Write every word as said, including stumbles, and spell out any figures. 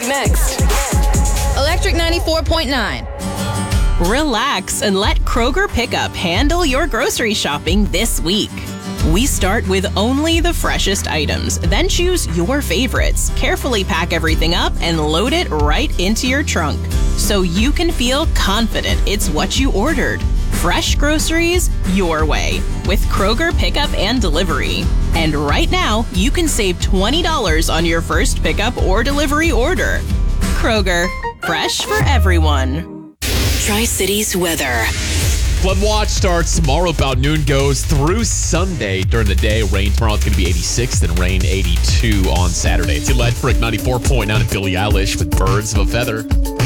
next. Electric ninety-four point nine. Relax and let Kroger Pickup handle your grocery shopping this week. We start with only the freshest items, then choose your favorites, carefully pack everything up, and load it right into your trunk so you can feel confident it's what you ordered. Fresh groceries your way with Kroger Pickup and Delivery. And right now, you can save twenty dollars on your first pickup or delivery order. Kroger, fresh for everyone. Tri-Cities weather. Flood watch starts tomorrow about noon, goes through Sunday during the day. Rain tomorrow is going to be eighty-six, then rain eighty-two on Saturday. It's Electric ninety-four point nine and Billie Eilish with Birds of a Feather.